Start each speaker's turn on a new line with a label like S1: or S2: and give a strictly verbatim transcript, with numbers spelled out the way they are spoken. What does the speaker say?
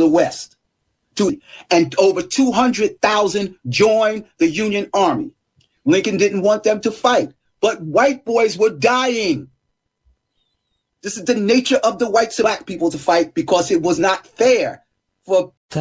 S1: the West. And over two hundred thousand joined the Union Army. Lincoln didn't want them to fight, but white boys were dying. This is the nature of the whites and black people to fight because it was not fair for